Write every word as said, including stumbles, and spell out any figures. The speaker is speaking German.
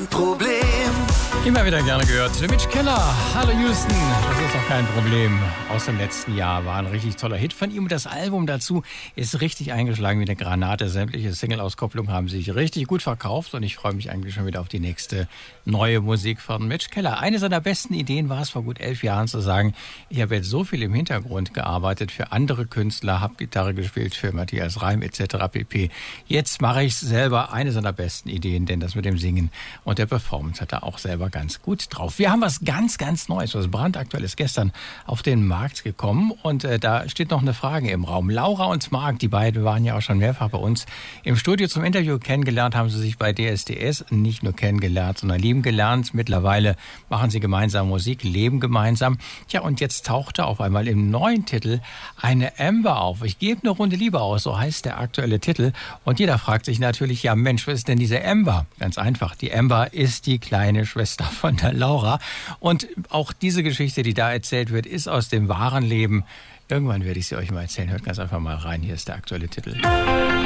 kein Problem. Immer wieder gerne gehört. Mitch Keller, Hallo Houston, das ist doch kein Problem. Aus dem letzten Jahr war ein richtig toller Hit von ihm. Und das Album dazu ist richtig eingeschlagen wie eine Granate. Sämtliche Single-Auskopplungen haben sich richtig gut verkauft. Und ich freue mich eigentlich schon wieder auf die nächste neue Musik von Mitch Keller. Eine seiner besten Ideen war es vor gut elf Jahren zu sagen, ich habe jetzt so viel im Hintergrund gearbeitet für andere Künstler, habe Gitarre gespielt für Matthias Reim et cetera pp. Jetzt mache ich es selber. Eine seiner besten Ideen, denn das mit dem Singen und der Performance hat er auch selber ganz gut drauf. Wir haben was ganz, ganz Neues, was brandaktuelles gestern auf den Markt gekommen und äh, da steht noch eine Frage im Raum. Laura und Marc, die beiden waren ja auch schon mehrfach bei uns im Studio zum Interview kennengelernt, haben sie sich bei D S D S nicht nur kennengelernt, sondern lieben gelernt. Mittlerweile machen sie gemeinsam Musik, leben gemeinsam. Tja, und jetzt tauchte auf einmal im neuen Titel eine Amber auf. Ich gebe eine Runde Liebe aus, so heißt der aktuelle Titel. Und jeder fragt sich natürlich, ja Mensch, was ist denn diese Amber? Ganz einfach, die Amber ist die kleine Schwester von der Laura. Und auch diese Geschichte, die da erzählt wird, ist aus dem wahren Leben. Irgendwann werde ich sie euch mal erzählen. Hört ganz einfach mal rein. Hier ist der aktuelle Titel.